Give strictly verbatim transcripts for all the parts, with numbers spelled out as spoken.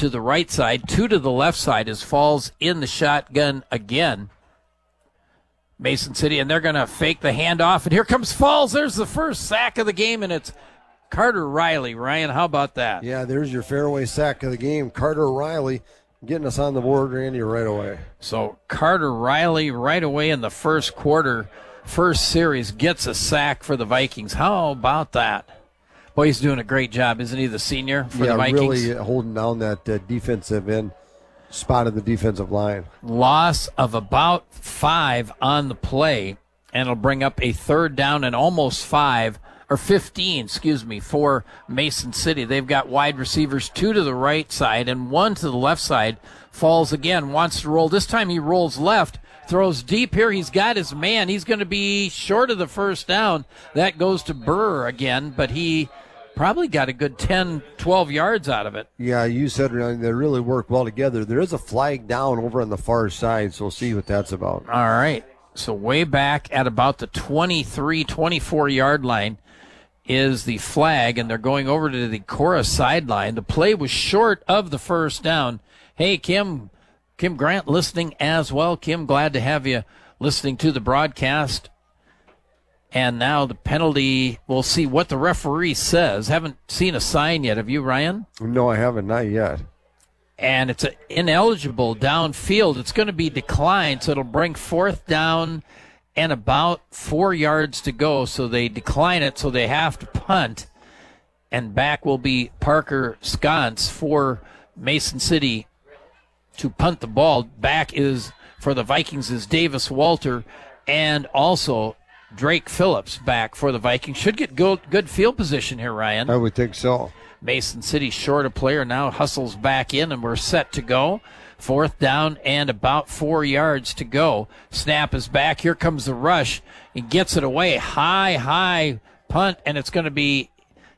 to the right side, two to the left side as Falls in the shotgun again. Mason City, and they're going to fake the handoff, and here comes Falls. There's the first sack of the game, and it's Carter Riley. Ryan, how about that? Yeah, there's your fairway sack of the game. Carter Riley getting us on the board, Randy, right away. So Carter Riley right away in the first quarter, first series, gets a sack for the Vikings. How about that? Boy, he's doing a great job, isn't he, the senior for yeah, the Vikings? really holding down that uh, defensive end spot of the defensive line. Loss of about five on the play, and it'll bring up a third down and almost five, or fifteen, excuse me, for Mason City. They've got wide receivers, two to the right side and one to the left side. Falls again, wants to roll. This time he rolls left, throws deep here. He's got his man. He's going to be short of the first down. That goes to Burr again, but he probably got a good ten, twelve yards out of it. Yeah, you said they really work well together. There is a flag down over on the far side, so we'll see what that's about. All right. So way back at about the twenty-three, twenty-four-yard line is the flag, and they're going over to the Cora sideline. The play was short of the first down. Hey, Kim, Kim Grant listening as well. Kim, glad to have you listening to the broadcast. And now the penalty, we'll see what the referee says. Haven't seen a sign yet. Have you, Ryan? No, I haven't. Not yet. And it's a ineligible downfield. It's going to be declined, so it'll bring fourth down and about four yards to go. So they decline it, so they have to punt. And back will be Parker Sconce for Mason City to punt the ball. Back is, for the Vikings, is Davis Walter, and also Drake Phillips back for the Vikings. Should get good, good field position here, Ryan. I would think so. Mason City short a player, now hustles back in, and we're set to go. Fourth down and about four yards to go. Snap is back. Here comes the rush. He gets it away. High, high punt, and it's going to be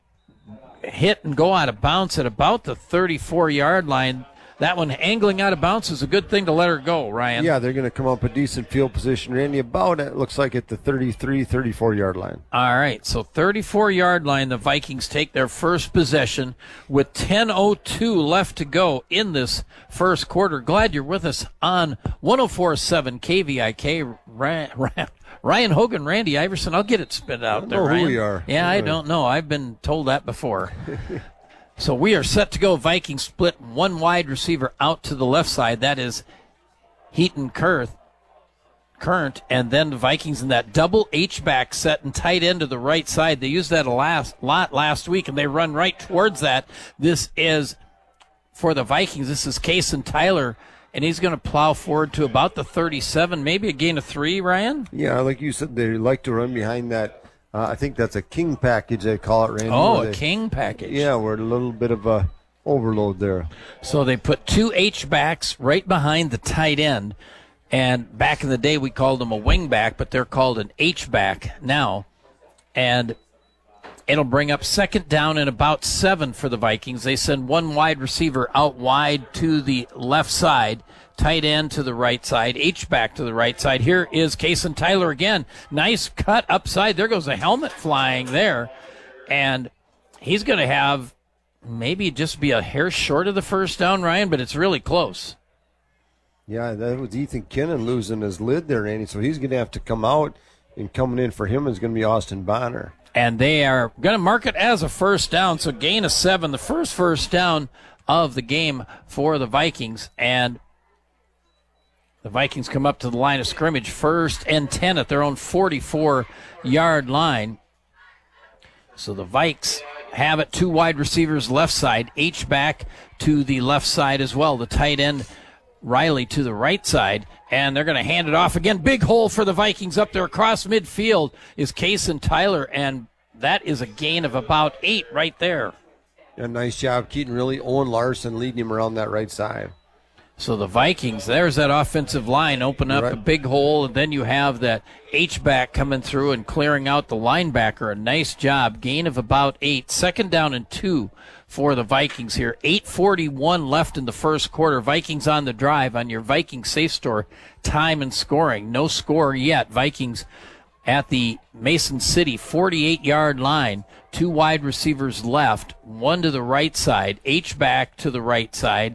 hit and go out of bounds at about the thirty-four-yard line. That one angling out of bounds is a good thing to let her go, Ryan. Yeah, they're going to come up a decent field position, Randy, about, it looks like, at the thirty-three, thirty-four-yard line. All right, so thirty-four-yard line, the Vikings take their first possession with ten oh two left to go in this first quarter. Glad you're with us on one oh four point seven K V I K. Ryan, Ryan Hogan, Randy Iverson. I'll get it spit out I don't there, know Ryan. who we are. Yeah, I don't know. I've been told that before. So we are set to go. Vikings split one wide receiver out to the left side. That is Heaton Kurth, Current, and then the Vikings in that double H-back set and tight end to the right side. They used that a last, lot last week, and they run right towards that. This is, for the Vikings, this is Kason Tyler, and he's going to plow forward to about the thirty-seven, maybe a gain of three, Ryan? Yeah, like you said, they like to run behind that. Uh, I think that's a king package, they call it, Randy. Oh, a they, king package. Yeah, we're a little bit of a overload there. So they put two H-backs right behind the tight end. And back in the day, we called them a wing back, but they're called an H-back now. And it'll bring up second down and about seven for the Vikings. They send one wide receiver out wide to the left side, tight end to the right side, H-back to the right side. Here is Kason Tyler again. Nice cut upside. There goes a helmet flying there. And he's going to have maybe just be a hair short of the first down, Ryan, but it's really close. Yeah, that was Ethan Kinnon losing his lid there, Randy, so he's going to have to come out, and coming in for him is going to be Austin Bonner. And they are going to mark it as a first down, so gain of seven, the first first down of the game for the Vikings. And the Vikings come up to the line of scrimmage, first and ten at their own forty-four-yard line. So the Vikes have it, two wide receivers left side, H-back to the left side as well, the tight end Riley to the right side, and they're going to hand it off again. Big hole for the Vikings up there across midfield is Kason Tyler, and that is a gain of about eight right there. Yeah, nice job, Keaton. Really, Owen Larson leading him around that right side. So the Vikings, there's that offensive line, open up right. a big hole, and then you have that H-back coming through and clearing out the linebacker. A nice job. Gain of about eight. Second down and two for the Vikings here. eight forty-one left in the first quarter. Vikings on the drive on your Vikings Safe Store time and scoring. No score yet. Vikings at the Mason City forty-eight-yard line. Two wide receivers left, one to the right side, H-back to the right side,